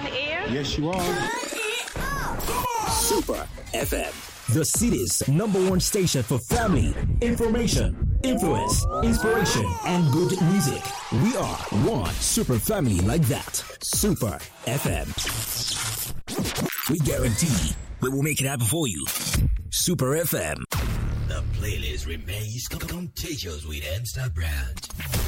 on air? Yes, you are. Super FM, the city's #1 station for family, information, influence, inspiration, and good music. We are one super family like that. Super FM. We guarantee we will make it happen for you. Super FM. The playlist remains contagious with Amstar Brand.